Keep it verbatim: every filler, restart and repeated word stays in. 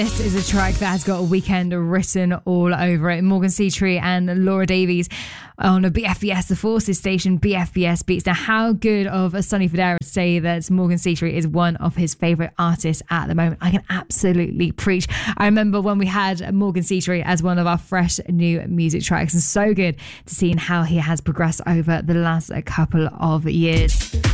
This is a track that has got a weekend written all over it. Morgan Seatree and Laura Davies on a B F B S, the Forces station, B F B S Beats. Now, how good of a Sonny Fodera to say that Morgan Seatree is one of his favourite artists at the moment. I can absolutely preach. I remember when we had Morgan Seatree as one of our fresh new music tracks, and so good to see how he has progressed over the last couple of years.